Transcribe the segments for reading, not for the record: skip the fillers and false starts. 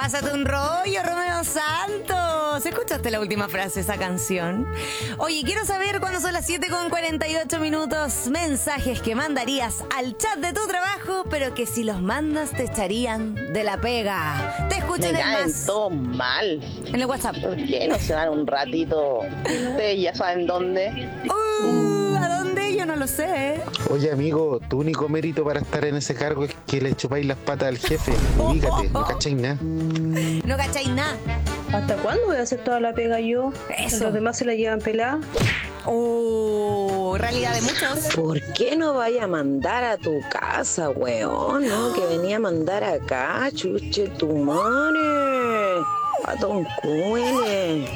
Pásate un rollo, Romeo Santos. ¿Escuchaste la última frase de esa canción? Oye, quiero saber cuándo son las 7:48. Mensajes que mandarías al chat de tu trabajo, pero que si los mandas te echarían de la pega. Te escucho en Me el caen más. todo mal. En el WhatsApp. ¿Por qué no se van un ratito? Ustedes ya saben dónde. ¿A dónde? Yo no lo sé. Oye, amigo, tu único mérito para estar en ese cargo es que le chupáis las patas al jefe. Ubícate, no cacháis nada. No cacháis nada. ¿Hasta cuándo voy a hacer toda la pega yo? Eso. Los demás se la llevan pelada. Realidad de muchos. ¿Por qué no vaya a mandar a tu casa, weón? No, que venía a mandar acá, chuche tu madre. Patón cuele.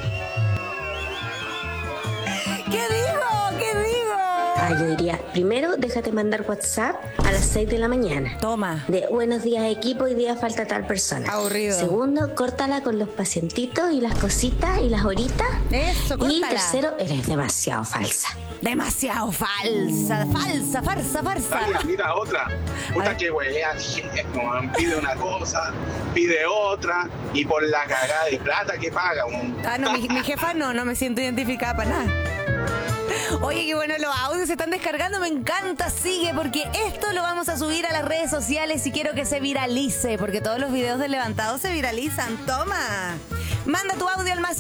¿Qué digo? Yo diría, primero déjate mandar WhatsApp a las 6 de la mañana. Toma. De buenos días equipo, hoy día falta tal persona. Aburrido. Segundo, córtala con los pacientitos y las cositas y las horitas. Eso, Y córtala. tercero, eres demasiado falsa. Demasiado falsa. Dale, mira otra. Puta que huelea, pide una cosa, pide otra, y por la cagada de plata que paga. No, mi jefa no me siento identificada para nada. Oye, qué bueno, los audios se están descargando, me encanta, sigue, porque esto lo vamos a subir a las redes sociales y quiero que se viralice, porque todos los videos del levantado se viralizan. ¡Toma! Manda tu audio al más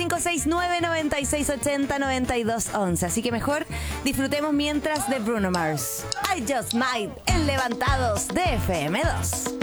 569-9680-9211. Así que mejor disfrutemos mientras de Bruno Mars. I Just Might en Levantados de FM2.